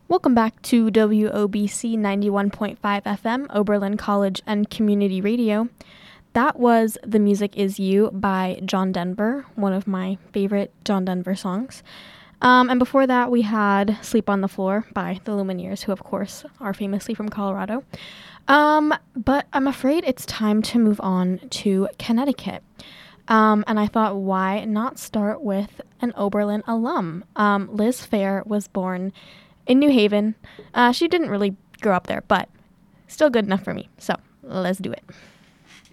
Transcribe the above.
Welcome back to WOBC 91.5 FM, Oberlin College and Community Radio. That was The Music Is You by John Denver, one of my favorite John Denver songs. And before that, we had Sleep on the Floor by the Lumineers, who, of course, are famously from Colorado. But I'm afraid it's time to move on to Connecticut. And I thought, why not start with an Oberlin alum? Liz Phair was born in New Haven. She didn't really grow up there, but still good enough for me. So let's do it.